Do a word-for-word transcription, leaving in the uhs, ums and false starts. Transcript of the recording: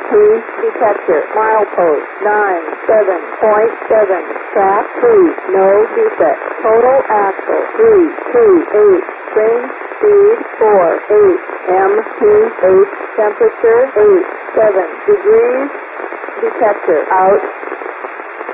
three detector. Milepost nine seven point seven. Track three, no defect. Total axle three two eight. Train speed four eight. M P eight. Temperature eight seven degrees. Detector out.